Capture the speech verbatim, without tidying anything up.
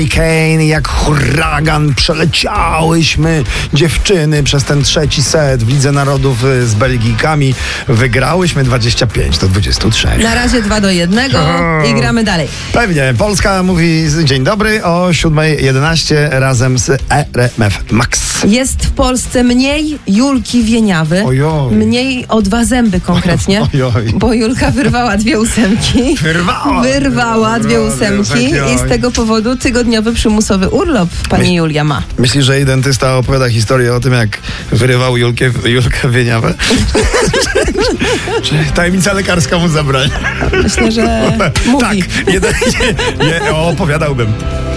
Kane, jak huragan przeleciałyśmy dziewczyny przez ten trzeci set w Lidze Narodów z Belgijkami. Wygrałyśmy dwadzieścia pięć do dwudziestu trzech. Na razie dwa do jednego i gramy dalej. Pewnie. Polska mówi dzień dobry o siódma jedenaście razem z E R M F Max. Jest w Polsce mniej Julki Wieniawy. Ojoj. Mniej o dwa zęby konkretnie. Ojoj. Bo Julka wyrwała dwie ósemki. Wyrwała. Wyrwała dwie Wyrwała dwie ósemki ósemki, i z tego powodu tygodniowy przymusowy urlop pani My- Julia ma. Myślisz, że jej dentysta opowiada historię o tym, jak wyrywał Julkę, Julkę Wieniawę? Czy tajemnica lekarska mu zabrania? Myślę, że mówi. Tak, nie, nie, nie, opowiadałbym.